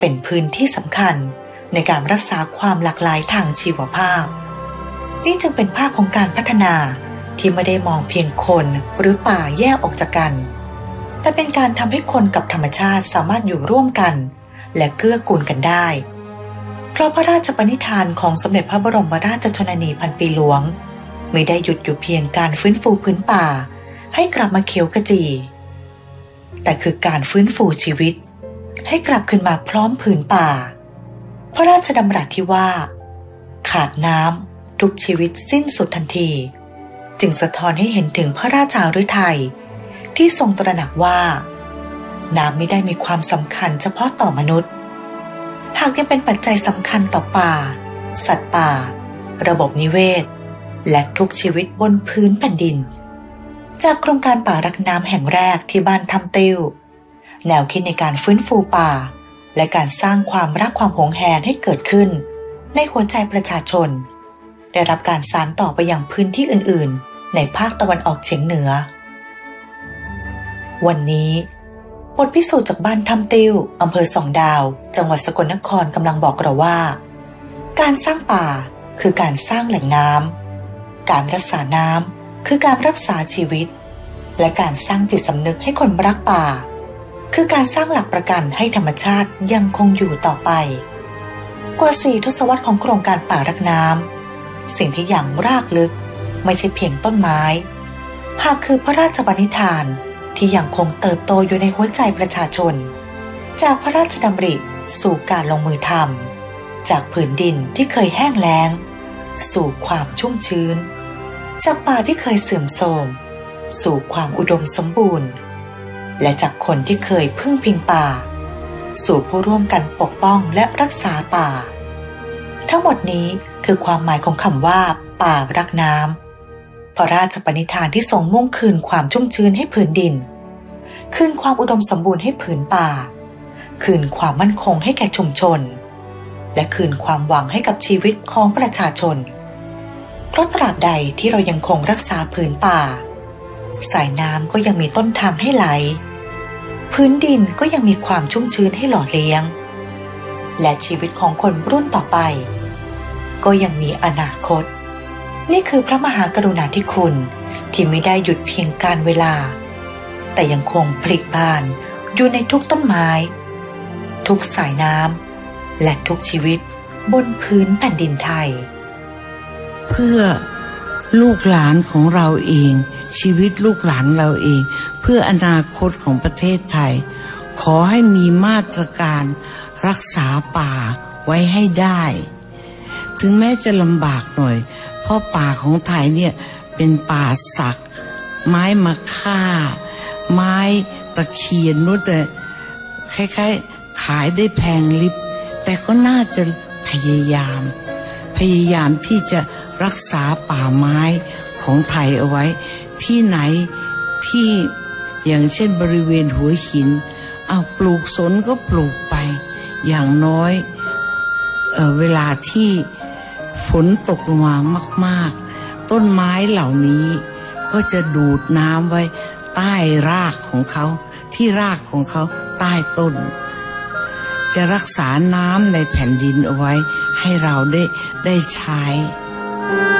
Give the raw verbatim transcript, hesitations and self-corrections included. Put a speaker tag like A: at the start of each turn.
A: เป็นพื้นที่สำคัญในการรักษาความหลากหลายทางชีวภาพนี่จึงเป็นภาพของการพัฒนาที่ไม่ได้มองเพียงคนหรือป่าแยกออกจากกันแต่เป็นการทำให้คนกับธรรมชาติสามารถอยู่ร่วมกันและเกื้อกูลกันได้เพราะพระราชปณิธานของสมเด็จพระบรมราชชนนีพันปีหลวงไม่ได้หยุดอยู่เพียงการฟื้นฟูพื้นป่าให้กลับมาเขียวขจีแต่คือการฟื้นฟูชีวิตให้กลับขึ้นมาพร้อมผืนป่าพระราชดำรัสที่ว่าขาดน้ำทุกชีวิตสิ้นสุดทันทีจึงสะท้อนให้เห็นถึงพระราชาฤทัยที่ทรงตระหนักว่าน้ำไม่ได้มีความสำคัญเฉพาะต่อมนุษย์หากยังเป็นปัจจัยสำคัญต่อป่าสัตว์ป่าระบบนิเวศและทุกชีวิตบนพื้นแผ่นดินจากโครงการป่ารักน้ำแห่งแรกที่บ้านทำติ้วแนวคิดในการฟื้นฟูป่าและการสร้างความรักความหวงแหนให้เกิดขึ้นในหัวใจประชาชนได้รับการสานต่อไปยังพื้นที่อื่นๆในภาคตะวันออกเฉียงเหนือวันนี้บทพิสูจน์จากบ้านทำติ้วอำเภอสองดาวจังหวัดสกลนครกำลังบอกเราว่าการสร้างป่าคือการสร้างแหล่งน้ำการรักษาน้ำคือการรักษาชีวิตและการสร้างจิตสำนึกให้คนรักป่าคือการสร้างหลักประกันให้ธรรมชาติยังคงอยู่ต่อไปกว่าสี่ทศวรรษของโครงการป่ารักน้ำสิ่งที่อย่างรากลึกไม่ใช่เพียงต้นไม้หากคือพระราชปณิธานที่ยังคงเติบโตอยู่ในหัวใจประชาชนจากพระราชดำริสู่การลงมือทำจากผืนดินที่เคยแห้งแล้งสู่ความชุ่มชื้นจากป่าที่เคยเสื่อมโทรมสู่ความอุดมสมบูรณ์และจากคนที่เคยพึ่งพิงป่าสู่ผู้ร่วมกันปกป้องและรักษาป่าทั้งหมดนี้คือความหมายของคำว่าป่ารักน้ำพระราชปณิธานที่ทรงมุ่งคืนความชุ่มชื้นให้ผืนดินคืนความอุดมสมบูรณ์ให้ผืนป่าคืนความมั่นคงให้แก่ชุมชนและคืนความหวังให้กับชีวิตของประชาชนเพราะตราบใดที่เรายังคงรักษาผืนป่าสายน้ำก็ยังมีต้นทางให้ไหลพื้นดินก็ยังมีความชุ่มชื้นให้หล่อเลี้ยงและชีวิตของคนรุ่นต่อไปก็ยังมีอนาคตนี่คือพระมหากรุณาธิคุณที่ไม่ได้หยุดเพียงการเวลาแต่ยังคงผลิบานอยู่ในทุกต้นไม้ทุกสายน้ำและทุกชีวิตบนพื้นแผ่นดินไทย
B: เพื่อลูกหลานของเราเองชีวิตลูกหลานเราเองเพื่ออนาคตของประเทศไทยขอให้มีมาตรการรักษาป่าไว้ให้ได้ถึงแม้จะลำบากหน่อยเพราะป่าของไทยเนี่ยเป็นป่าสักไม้มะค่าไม้ตะเคียนนู้นแต่คล้ายๆขายได้แพงลิบแต่ก็น่าจะพยายามพยายามที่จะรักษาป่าไม้ของไทยเอาไว้ที่ไหนที่อย่างเช่นบริเวณหัวหินเอาปลูกสนก็ปลูกไปอย่างน้อยเอ่อเวลาที่ฝนตกลงมามากๆต้นไม้เหล่านี้ก็จะดูดน้ำไว้ใต้รากของเขาที่รากของเขาใต้ต้นจะรักษาน้ำในแผ่นดินเอาไว้ให้เราได้ได้ใช้